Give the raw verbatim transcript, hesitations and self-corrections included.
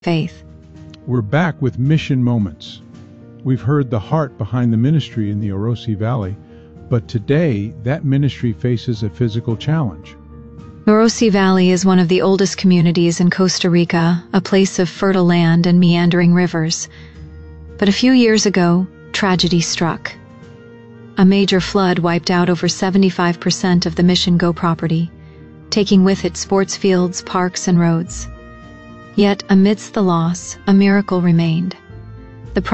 faith. We're back with Mission Moments. We've heard the heart behind the ministry in the Orosi Valley, but today that ministry faces a physical challenge. Orosi Valley is one of the oldest communities in Costa Rica, a place of fertile land and meandering rivers. But a few years ago, tragedy struck. A major flood wiped out over seventy-five percent of the Mission Go property, taking with it sports fields, parks, and roads. Yet, amidst the loss, a miracle remained.